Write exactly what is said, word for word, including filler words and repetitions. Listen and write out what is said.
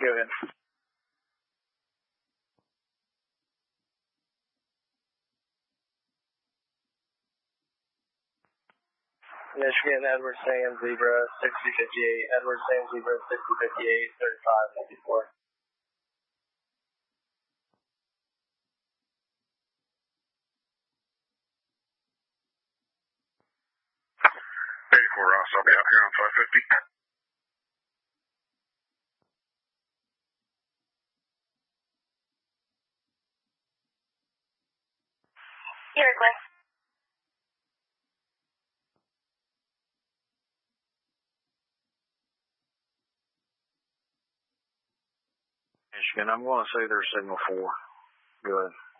Go ahead. Michigan, Edward Sam, Zebra, sixty fifty-eight. Edward Sam, Zebra, sixty fifty-eight, thirty-five fifty-four. eighty-four Ross, I'll be out here on five fifty. You're clear. Michigan, I'm going to say they're signal four. Good.